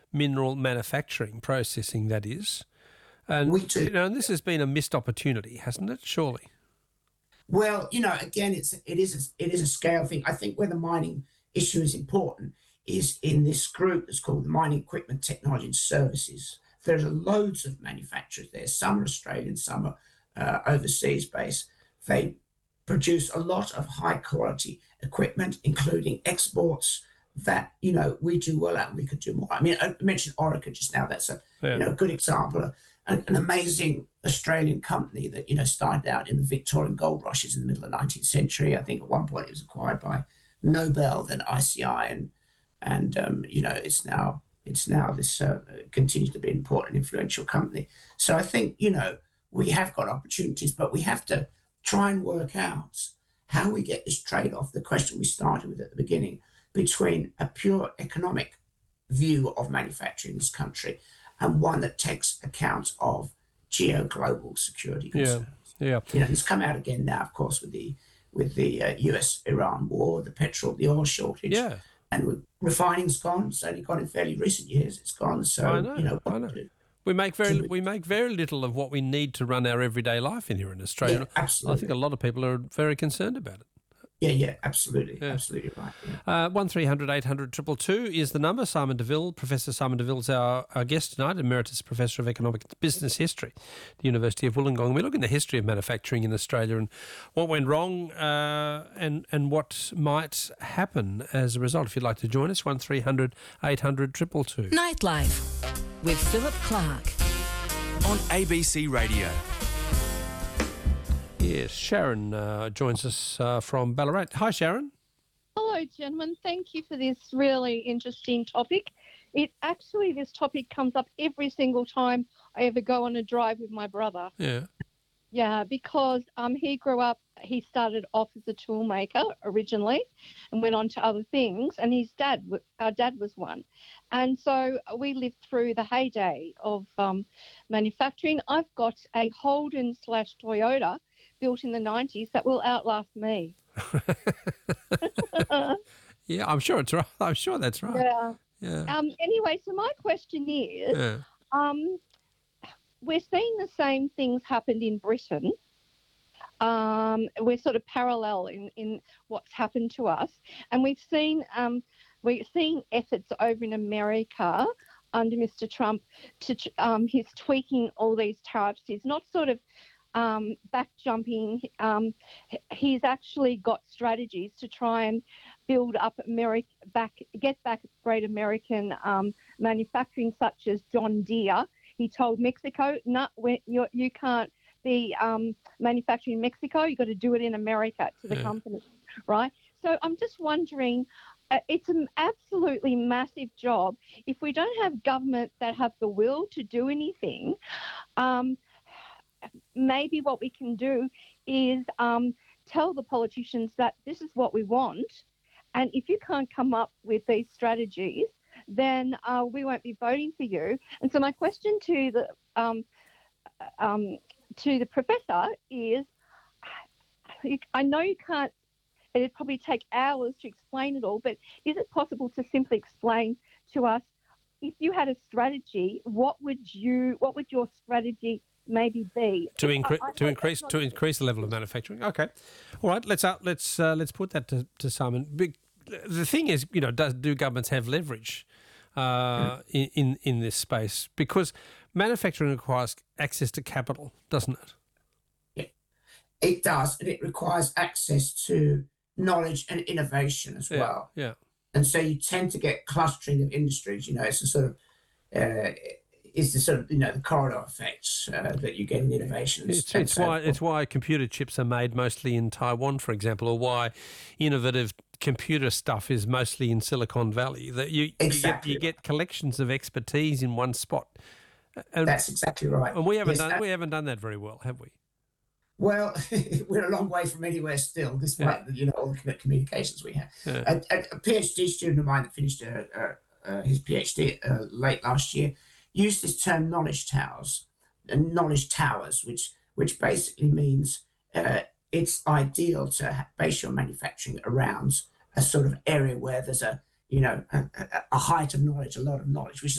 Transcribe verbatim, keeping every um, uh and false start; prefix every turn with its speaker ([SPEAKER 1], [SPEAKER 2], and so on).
[SPEAKER 1] mineral manufacturing, processing, that is. And,
[SPEAKER 2] We do.
[SPEAKER 1] You know, and this has been a missed opportunity, hasn't it, surely?
[SPEAKER 2] Well, you know, again, it's it is a, it is a scale thing. I think where the mining issue is important is in this group that's called the Mining Equipment Technology and Services. There's loads of manufacturers there. Some are Australian, some are uh, overseas based. They produce a lot of high quality equipment, including exports that, you know, we do well at and we could do more. I mean, I mentioned Orica just now. That's a
[SPEAKER 1] Yeah.
[SPEAKER 2] you know good example. An, an amazing Australian company that, you know, started out in the Victorian gold rushes in the middle of the nineteenth century. I think at one point it was acquired by Nobel, then I C I, and and um, you know it's now it's now this uh, continues to be an important, influential company. So I think, you know, we have got opportunities, but we have to try and work out how we get this trade-off. The question we started with at the beginning, between a pure economic view of manufacturing in this country and one that takes account of geo-global security concerns.
[SPEAKER 1] Yeah, yeah.
[SPEAKER 2] You know, it's come out again now, of course, with the with the uh, U S Iran war, the petrol, the oil shortage.
[SPEAKER 1] Yeah.
[SPEAKER 2] And with, refining's gone. It's only gone in fairly recent years. It's gone. So,
[SPEAKER 1] I know,
[SPEAKER 2] you know, what
[SPEAKER 1] I know.
[SPEAKER 2] to do?
[SPEAKER 1] We make very
[SPEAKER 2] Do we-
[SPEAKER 1] we make very little of what we need to run our everyday life in here in Australia.
[SPEAKER 2] Yeah, absolutely.
[SPEAKER 1] I think a lot of people are very concerned about it.
[SPEAKER 2] Yeah, yeah, absolutely. Absolutely right. Yeah.
[SPEAKER 1] Uh, one three hundred eight hundred two two two is the number. Simon DeVille, Professor Simon DeVille's our, our guest tonight, Emeritus Professor of Economic Business History at the University of Wollongong. We look at the history of manufacturing in Australia and what went wrong uh, and, and what might happen as a result. If you'd like to join us, one three hundred eight hundred two two two.
[SPEAKER 3] Nightlife with Philip Clark
[SPEAKER 4] on A B C Radio.
[SPEAKER 1] Yes, Sharon uh, joins us uh, from Ballarat. Hi, Sharon.
[SPEAKER 5] Hello, gentlemen. Thank you for this really interesting topic. It actually, this topic comes up every single time I ever go on a drive with my brother.
[SPEAKER 1] Yeah.
[SPEAKER 5] Yeah, because um, he grew up, he started off as a tool maker originally and went on to other things. And his dad, our dad was one. And so we lived through the heyday of um, manufacturing. I've got a Holden slash Toyota built in the nineties that will outlast me.
[SPEAKER 1] Yeah, I'm sure it's right. I'm sure that's right.
[SPEAKER 5] Yeah.
[SPEAKER 1] Yeah.
[SPEAKER 5] Um, anyway, so my question is,
[SPEAKER 1] Yeah.
[SPEAKER 5] um, we're seeing the same things happened in Britain. Um, we're sort of parallel in, in what's happened to us. And we've seen um, we're seeing efforts over in America under Mister Trump to um, he's tweaking all these tariffs. He's not sort of um, back jumping. Um, he's actually got strategies to try and build up America back, get back great American um, manufacturing, such as John Deere. He told Mexico, no, you you can't be um, manufacturing in Mexico. You've got to do it in America to the
[SPEAKER 1] Yeah.
[SPEAKER 5] company, right? So I'm just wondering, uh, it's an absolutely massive job. If we don't have government that have the will to do anything, um, maybe what we can do is um, tell the politicians that this is what we want. And if you can't come up with these strategies, then uh, we won't be voting for you. And so my question to the um, um, to the professor is, I know you can't, it'd probably take hours to explain it all, but is it possible to simply explain to us, if you had a strategy, what would you, what would your strategy maybe be
[SPEAKER 1] To, incre-
[SPEAKER 5] I- I
[SPEAKER 1] to
[SPEAKER 5] hope
[SPEAKER 1] increase
[SPEAKER 5] that's
[SPEAKER 1] to
[SPEAKER 5] not-
[SPEAKER 1] increase the level of manufacturing. Okay, all right. Let's uh, let's uh, let's put that to, to Simon. Big, the thing is, you know, does, do governments have leverage uh, in, in in this space? Because manufacturing requires access to capital, doesn't it?
[SPEAKER 2] It does, and it requires access to knowledge and innovation as
[SPEAKER 1] Yeah.
[SPEAKER 2] well.
[SPEAKER 1] Yeah.
[SPEAKER 2] And so you tend to get clustering of industries. You know, it's a sort of, uh, it's the sort of, you know, the corridor effects uh, that you get in innovation. and
[SPEAKER 1] It's,
[SPEAKER 2] so-
[SPEAKER 1] it's
[SPEAKER 2] so
[SPEAKER 1] why
[SPEAKER 2] forth.
[SPEAKER 1] it's why computer chips are made mostly in Taiwan, for example, or why innovative computer stuff is mostly in Silicon Valley. That you
[SPEAKER 2] Exactly
[SPEAKER 1] you, get, you get collections of expertise in one spot, and,
[SPEAKER 2] That's exactly right.
[SPEAKER 1] and we haven't
[SPEAKER 2] Yes,
[SPEAKER 1] done
[SPEAKER 2] that-
[SPEAKER 1] we haven't done that very well, have we?
[SPEAKER 2] Well, we're a long way from anywhere still, despite the, you know, all the communications we have.
[SPEAKER 1] Yeah.
[SPEAKER 2] A, a, a PhD student of mine that finished uh, uh, uh, his PhD uh, late last year used this term knowledge towers, uh, knowledge towers, which which basically means uh, it's ideal to ha- base your manufacturing around a sort of area where there's a, you know, a, a, a height of knowledge, a lot of knowledge, which is